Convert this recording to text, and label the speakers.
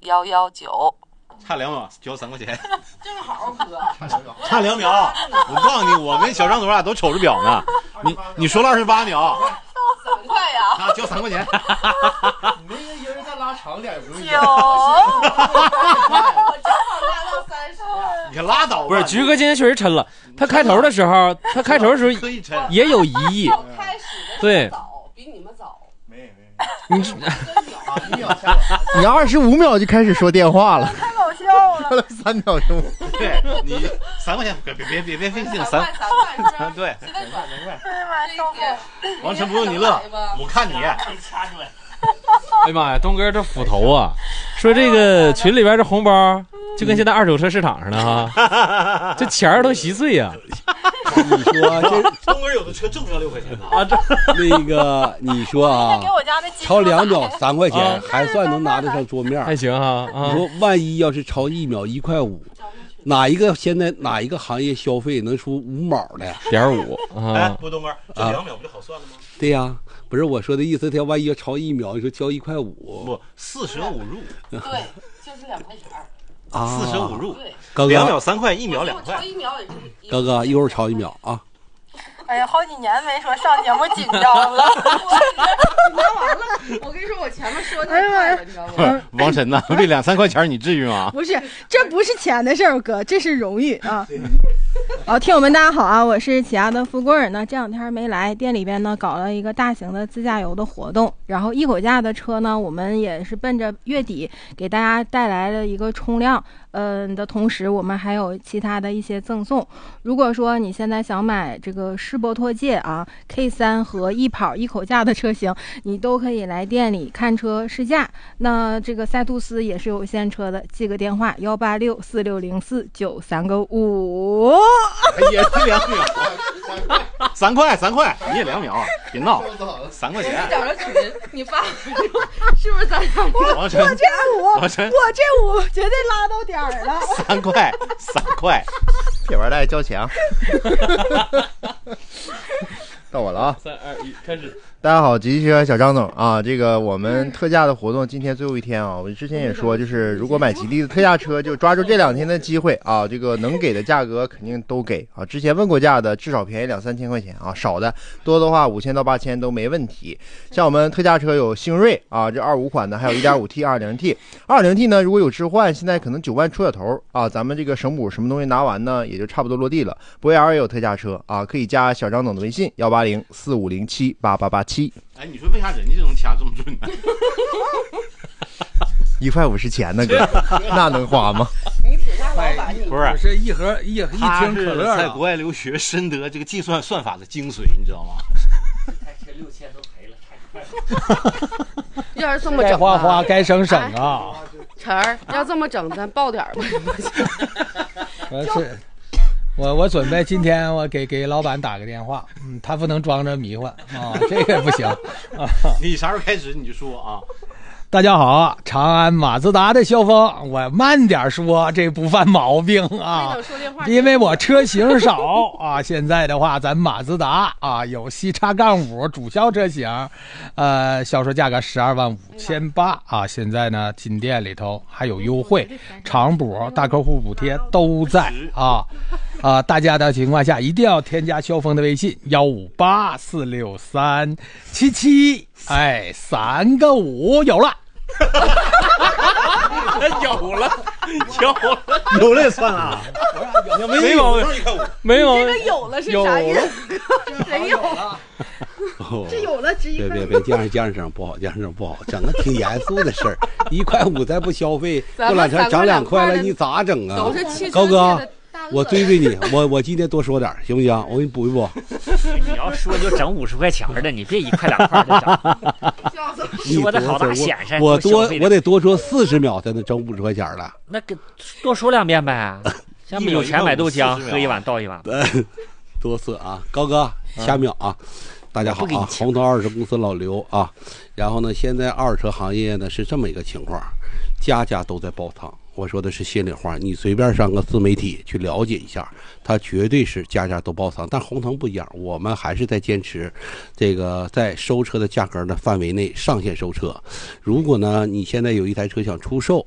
Speaker 1: 119。
Speaker 2: 差2秒，交3块钱。
Speaker 3: 正好哥，
Speaker 2: 差2秒。我告诉你，我跟小张总俩都瞅着表呢。你说了28秒。
Speaker 3: 3块呀？
Speaker 2: 啊，交3块钱。
Speaker 4: 你们一人再拉长点，不用。
Speaker 1: 9。
Speaker 3: 我正好拉到30。
Speaker 2: 你可拉倒吧。
Speaker 5: 不是，菊哥今天确实抻了。他开头的时候也有疑义。
Speaker 3: 我开始的
Speaker 5: 对，
Speaker 3: 比你们早。
Speaker 4: 没。
Speaker 5: 你
Speaker 4: 1秒下来，你25秒就开始说电话了，
Speaker 1: 太搞笑了。
Speaker 4: 说了3秒钟。
Speaker 2: 对你3块钱，别费劲
Speaker 3: 3块。
Speaker 2: 对。
Speaker 1: 哎呀妈，笑死！
Speaker 2: 王晨不用你乐，我看你。
Speaker 5: 哎呀妈呀，东哥这斧头啊！说这个群里边这红包就跟现在二手车市场上的哈，这钱儿都稀碎呀。
Speaker 6: 你说这
Speaker 2: 东哥有的车挣不上6块钱呢
Speaker 6: 啊！这那个你说啊，超2秒3块钱还算能拿得上桌面，
Speaker 5: 还行哈。
Speaker 6: 你说万一要是超1秒1块5，现在哪一个行业消费能出5毛的
Speaker 5: 0.5啊？
Speaker 2: 哎，不，东哥，这2秒不就好算了吗？
Speaker 6: 对呀，不是我说的意思，他万一要超1秒，你说交1块5，
Speaker 2: 不45入，
Speaker 3: 对，就是2块钱
Speaker 6: 啊
Speaker 2: ，45入，
Speaker 6: 高哥
Speaker 2: 2秒3块，1秒2块，
Speaker 3: 超1秒也是。
Speaker 6: 高哥一会儿超1秒啊！
Speaker 1: 哎呀，好几年没说上节目紧张了。
Speaker 3: 你拿完了，我跟你说，我前面说太快了，你知道吗？
Speaker 2: 王晨呐，为2-3块钱你至于吗？
Speaker 7: 不是，这不是钱的事儿，哥，这是荣誉啊。好，听友们大家好啊，我是起亚的富贵儿。那这2天没来，店里边呢搞了一个大型的自驾游的活动，然后一口价的车呢，我们也是奔着月底给大家带来了一个冲量。的同时我们还有其他的一些赠送。如果说你现在想买这个世博拓界啊 K3 和易跑一口价的车型，你都可以来店里看车试驾。那这个赛兔斯也是有现车的，记个电话18646049395。
Speaker 2: 也是2秒，3块，你也2秒，别闹，3块钱。
Speaker 3: 找着群，你发是不是咱俩？
Speaker 2: 王晨，
Speaker 7: 我这5绝对拉到点儿了。
Speaker 2: 3块，
Speaker 4: 铁腕带交强。到我了啊！3、2、1，
Speaker 5: 开始。
Speaker 4: 大家好，吉车小张总啊，这个我们特价的活动今天最后一天啊，我之前也说，就是如果买吉利的特价车，就抓住这2天的机会啊，这个能给的价格肯定都给啊。之前问过价的，至少便宜2-3千块钱啊，少的多的话5000到8000都没问题。像我们特价车有星瑞啊，这25款的，还有 1.5T、2.0T。2.0T 呢，如果有置换，现在可能9万出点头啊，咱们这个省补什么东西拿完呢，也就差不多落地了。博越 R 也有特价车啊，可以加小张总的微信18045078887。
Speaker 2: 哎，你说为啥人家就能掐这么准呢
Speaker 4: ？1块5是钱呢，哥，那能花吗？
Speaker 3: 你挺大老板，
Speaker 2: 不是，
Speaker 6: 是一听可乐
Speaker 2: 在国外留学，深得这个计算算法的精髓，你知道吗？
Speaker 8: 开车6000都赔了，太快了。
Speaker 3: 要是这么整，
Speaker 6: 该花该省啊。
Speaker 3: 晨儿，要这么整，咱报点吧。
Speaker 6: 我准备今天我给老板打个电话，他不能装着迷糊啊，这个不行啊。
Speaker 2: 你啥时候开始你就说啊。
Speaker 6: 大家好，长安马自达的肖峰，我慢点说，这不犯毛病啊，因为我车型少啊。现在的话，咱马自达啊有CX-5主销车型，销售价格125800啊。现在呢，进店里头还有优惠，长补、大客户补贴都在啊。大家的情况下一定要添加肖峰的微信158463777，哎，3个5有了。
Speaker 2: 有了也算了，
Speaker 5: 没毛病，没毛病。
Speaker 7: 这个有了是啥意思？谁有
Speaker 6: 了？
Speaker 7: 这有了值1块。
Speaker 6: 别这样不好，整个挺严肃的事儿。1块5再不消费，过2天涨2块了，你咋整啊？高哥，我追你，我今天多说点，行不行？我给你补一补。
Speaker 8: 你要说就整50块钱的，你别1块2块的整。说的好大显身，
Speaker 6: 我得多说40秒才能整50块钱了。
Speaker 8: 那个多说2遍呗。像有钱买豆浆，喝一碗倒一碗。
Speaker 6: 多次啊，高哥下秒啊。大家好啊，红头二手公司老刘啊。然后呢，现在二手车行业呢是这么一个情况，家家都在爆仓。我说的是心里话，你随便上个自媒体去了解一下，它绝对是家家都爆仓。但红腾不一样，我们还是在坚持这个在收车的价格的范围内上线收车。如果呢你现在有一台车想出售